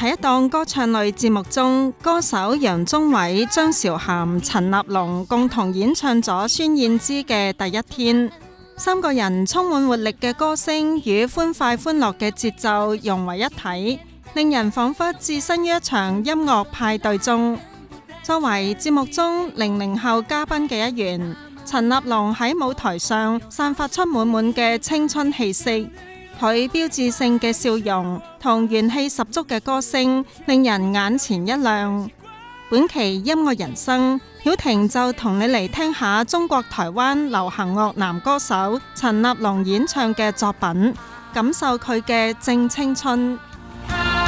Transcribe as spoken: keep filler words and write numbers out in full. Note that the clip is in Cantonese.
喺一檔歌唱類節目中，歌手楊宗緯、張韶涵、陳立農共同演唱咗孫燕姿嘅《第一天》。三個人充滿活力嘅歌聲與歡快歡樂嘅節奏融為一體，令人彷彿置身於一場音樂派對中。作為節目中零零後嘉賓嘅一員，陳立農喺舞台上散發出滿滿嘅青春氣息。佢標誌性嘅笑容同元氣十足嘅歌聲，令人眼前一亮。本期音樂人生，曉婷就同你嚟聽下中國台灣流行樂男歌手陳立農演唱嘅作品，感受佢嘅正青春。